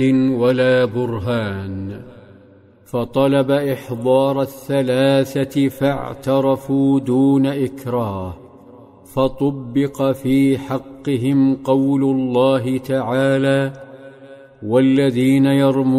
ولا برهان، فطلب إحضار الثلاثة فاعترفوا دون إكراه، فطبق في حقهم قول الله تعالى: والذين يرمون